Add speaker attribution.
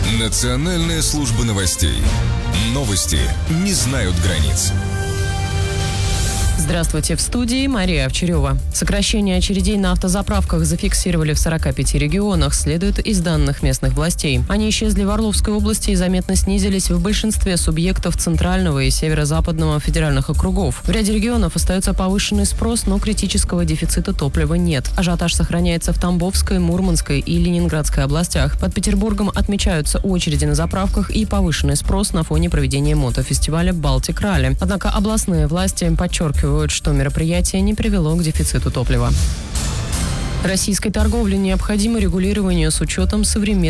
Speaker 1: Национальная служба новостей. Новости не знают границ.
Speaker 2: Здравствуйте, в студии Мария Овчарева. Сокращение очередей на автозаправках зафиксировали в 45 регионах, следует из данных местных властей. Они исчезли в Орловской области и заметно снизились в большинстве субъектов Центрального и Северо-Западного федеральных округов. В ряде регионов остается повышенный спрос, но критического дефицита топлива нет. Ажиотаж сохраняется в Тамбовской, Мурманской и Ленинградской областях. Под Петербургом отмечаются очереди на заправках и повышенный спрос на фоне проведения мотофестиваля «Балтик Ралли». Однако областные власти подчеркивают, что мероприятие не привело к дефициту топлива. Российской торговле необходимо регулирование с учетом современных